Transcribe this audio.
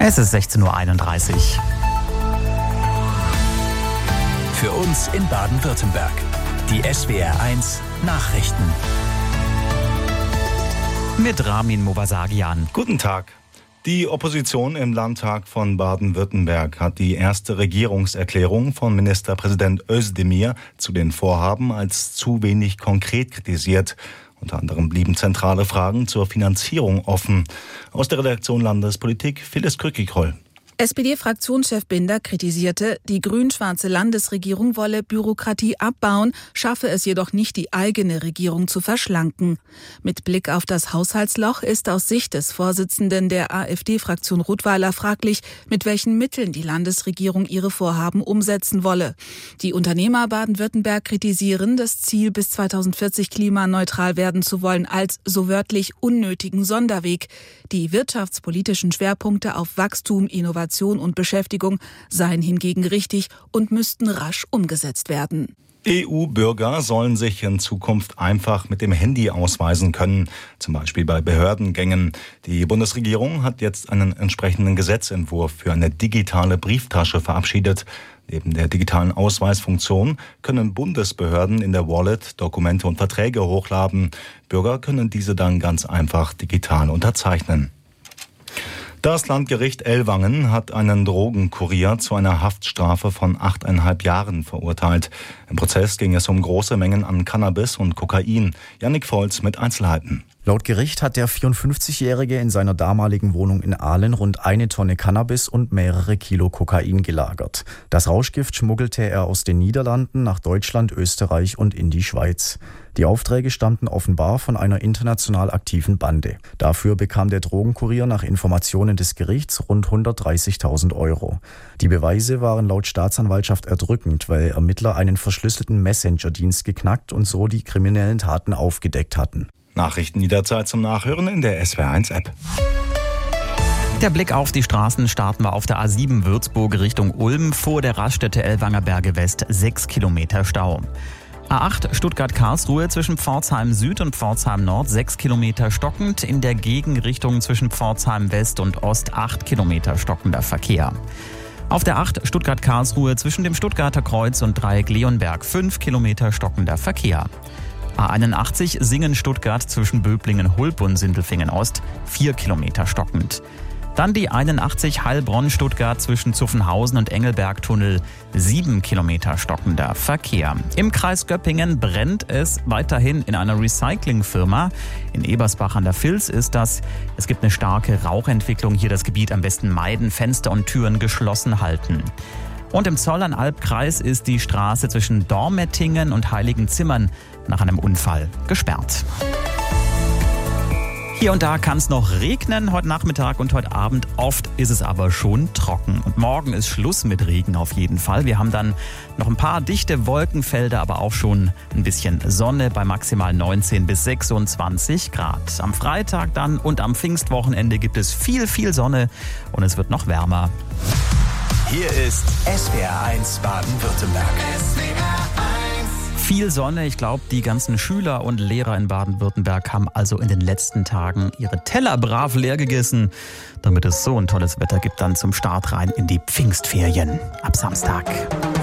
Es ist 16.31 Uhr. Für uns in Baden-Württemberg. Die SWR1 Nachrichten. Mit Ramin Movasagian. Guten Tag. Die Opposition im Landtag von Baden-Württemberg hat die erste Regierungserklärung von Ministerpräsident Özdemir zu den Vorhaben als zu wenig konkret kritisiert. Unter anderem blieben zentrale Fragen zur Finanzierung offen. Aus der Redaktion Landespolitik Phyllis Krückig-Roll. SPD-Fraktionschef Binder kritisierte, die grün-schwarze Landesregierung wolle Bürokratie abbauen, schaffe es jedoch nicht, die eigene Regierung zu verschlanken. Mit Blick auf das Haushaltsloch ist aus Sicht des Vorsitzenden der AfD-Fraktion Rottweiler fraglich, mit welchen Mitteln die Landesregierung ihre Vorhaben umsetzen wolle. Die Unternehmer Baden-Württemberg kritisieren, das Ziel, bis 2040 klimaneutral werden zu wollen, als so wörtlich unnötigen Sonderweg. Die wirtschaftspolitischen Schwerpunkte auf Wachstum, Innovation und Beschäftigung seien hingegen richtig und müssten rasch umgesetzt werden. EU-Bürger sollen sich in Zukunft einfach mit dem Handy ausweisen können, zum Beispiel bei Behördengängen. Die Bundesregierung hat jetzt einen entsprechenden Gesetzentwurf für eine digitale Brieftasche verabschiedet. Neben der digitalen Ausweisfunktion können Bundesbehörden in der Wallet Dokumente und Verträge hochladen. Bürger können diese dann ganz einfach digital unterzeichnen. Das Landgericht Ellwangen hat einen Drogenkurier zu einer Haftstrafe von 8,5 Jahren verurteilt. Im Prozess ging es um große Mengen an Cannabis und Kokain. Jannik Volz mit Einzelheiten. Laut Gericht hat der 54-Jährige in seiner damaligen Wohnung in Ahlen rund 1 Tonne Cannabis und mehrere Kilo Kokain gelagert. Das Rauschgift schmuggelte er aus den Niederlanden nach Deutschland, Österreich und in die Schweiz. Die Aufträge stammten offenbar von einer international aktiven Bande. Dafür bekam der Drogenkurier nach Informationen des Gerichts rund 130.000 €. Die Beweise waren laut Staatsanwaltschaft erdrückend, weil Ermittler einen verschlüsselten Messenger-Dienst geknackt und so die kriminellen Taten aufgedeckt hatten. Nachrichten jederzeit zum Nachhören in der SWR1-App. Der Blick auf die Straßen starten wir auf der A7 Würzburg Richtung Ulm. Vor der Raststätte Ellwanger Berge West 6 Kilometer Stau. A8 Stuttgart-Karlsruhe zwischen Pforzheim Süd und Pforzheim Nord 6 Kilometer stockend. In der Gegenrichtung zwischen Pforzheim West und Ost 8 Kilometer stockender Verkehr. Auf der 8 Stuttgart-Karlsruhe zwischen dem Stuttgarter Kreuz und Dreieck Leonberg 5 Kilometer stockender Verkehr. A81 Singen-Stuttgart zwischen Böblingen-Hulp und Sindelfingen-Ost 4 Kilometer stockend. Dann die 81 Heilbronn-Stuttgart zwischen Zuffenhausen und Engelberg-Tunnel 7 Kilometer stockender Verkehr. Im Kreis Göppingen brennt es weiterhin in einer Recyclingfirma. In Ebersbach an der Vils ist das. Es gibt eine starke Rauchentwicklung. Hier das Gebiet am besten meiden, Fenster und Türen geschlossen halten. Und im Zollernalbkreis ist die Straße zwischen Dormettingen und Heiligenzimmern nach einem Unfall gesperrt. Hier und da kann es noch regnen heute Nachmittag und heute Abend. Oft ist es aber schon trocken. Und morgen ist Schluss mit Regen auf jeden Fall. Wir haben dann noch ein paar dichte Wolkenfelder, aber auch schon ein bisschen Sonne bei maximal 19 bis 26 Grad. Am Freitag dann und am Pfingstwochenende gibt es viel Sonne und es wird noch wärmer. Hier ist SWR1 Baden-Württemberg. Viel Sonne. Ich glaube, die ganzen Schüler und Lehrer in Baden-Württemberg haben also in den letzten Tagen ihre Teller brav leer gegessen, damit es so ein tolles Wetter gibt dann zum Start rein in die Pfingstferien ab Samstag.